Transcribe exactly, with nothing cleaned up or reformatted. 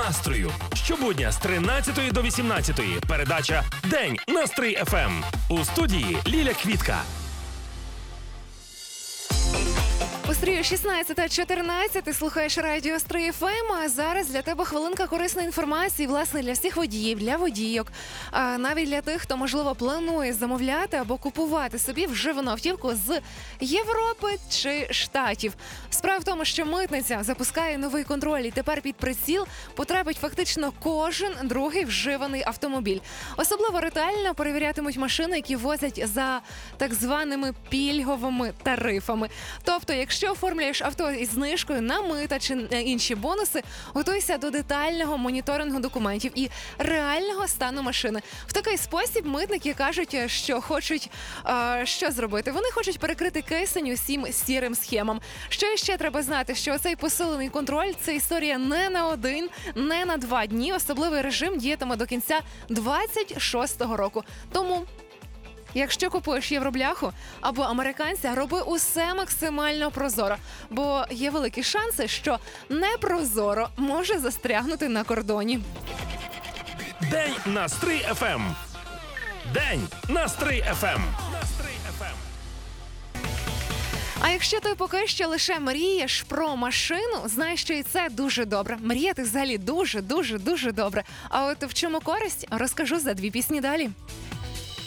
настрою. Щобудня з тринадцятої до вісімнадцятої. Передача «День на Стрий еф ем». У студії Ліля Квітка. У стрію шістнадцята чотирнадцять, ти слухаєш радіо Стрий еф ем, а зараз для тебе хвилинка корисної інформації, власне, для всіх водіїв, для водійок, а навіть для тих, хто, можливо, планує замовляти або купувати собі вживану автівку з Європи чи Штатів. Справа в тому, що митниця запускає новий контроль, і тепер під приціл потрапить фактично кожен другий вживаний автомобіль. Особливо ретельно перевірятимуть машини, які возять за так званими пільговими тарифами. Тобто, якщо Якщо оформлюєш авто із знижкою на мита чи інші бонуси, готуйся до детального моніторингу документів і реального стану машини. В такий спосіб митники кажуть, що хочуть а, що зробити. Вони хочуть перекрити кисень усім сірим схемам. Що ще треба знати, що цей посилений контроль – це історія не на один, не на два дні. Особливий режим діятиме до кінця двадцять шостого року. Тому якщо купуєш євробляху або американця, роби усе максимально прозоро, бо є великі шанси, що непрозоро може застрягнути на кордоні. День на Стрий еф ем. День на Стрий еф ем. А якщо ти поки що лише мрієш про машину, знай, що і це дуже добре. Мріяти взагалі дуже, дуже, дуже добре. А от в чому користь, розкажу за дві пісні далі.